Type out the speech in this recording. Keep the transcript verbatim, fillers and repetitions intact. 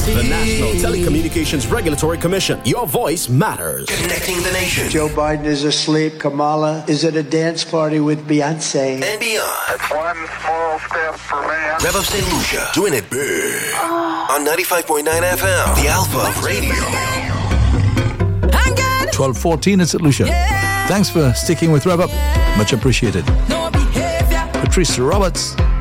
The National Telecommunications Regulatory Commission. Your voice matters. Connecting the nation. Joe Biden is asleep. Kamala is at a dance party with Beyonce. And beyond. It's one small step for man. Rev of Saint Lucia. Doing it big. On ninety-five point nine F M. The Alpha of Radio. twelve fourteen at Saint Lucia. Thanks for sticking with Rev Up. Much appreciated. Patricia Roberts.